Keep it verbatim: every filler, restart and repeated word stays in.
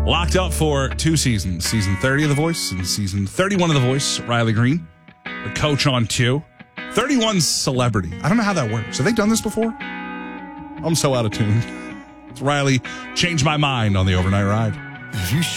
Locked up for two seasons. Season thirty of The Voice and season thirty-one of The Voice. Riley Green, the coach on two. thirty-one celebrity. I don't know how that works. Have they done this before? I'm so out of tune. It's Riley. Changed my mind on the overnight ride. You should